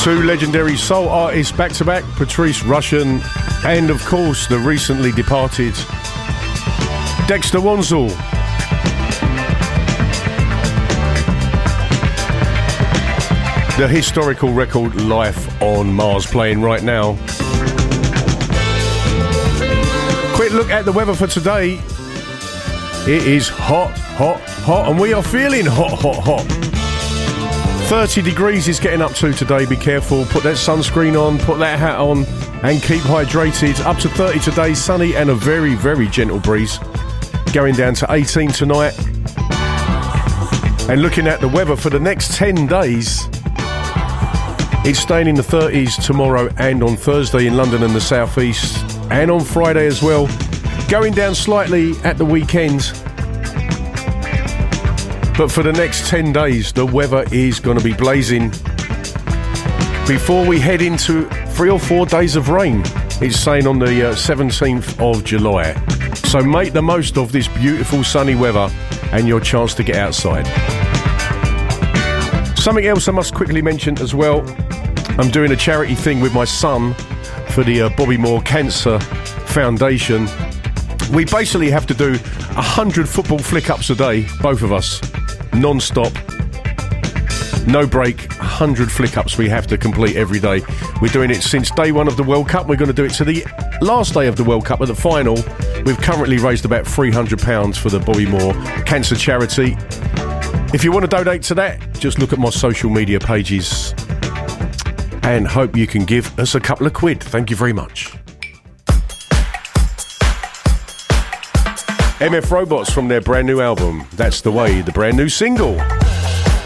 Two legendary soul artists back to back, Patrice Rushen and of course the recently departed Dexter Wansel. The historical record Life on Mars playing right now. Quick look at the weather for today. It is hot, hot, hot, and we are feeling hot, hot, hot. 30 degrees is getting up to today. Be careful, put that sunscreen on, put that hat on, and keep hydrated. Up to 30 today, sunny and a very, very gentle breeze. Going down to 18 tonight. And looking at the weather for the next 10 days, it's staying in the 30s tomorrow and on Thursday in London and the southeast, and on Friday as well. Going down slightly at the weekend. But for the next 10 days, the weather is going to be blazing. Before we head into 3 or 4 days of rain, it's saying on the 17th of July. So make the most of this beautiful sunny weather and your chance to get outside. Something else I must quickly mention as well. I'm doing a charity thing with my son for the Bobby Moore Cancer Foundation. We basically have to do 100 football flick-ups a day, both of us, non-stop, no break, 100 flick-ups we have to complete every day. We're doing it since day one of the World Cup. We're going to do it to the last day of the World Cup at the final. We've currently raised about £300 for the Bobby Moore Cancer Charity. If you want to donate to that, just look at my social media pages and hope you can give us a couple of quid. Thank you very much. MF Robots from their brand new album, That's the Way, the brand new single.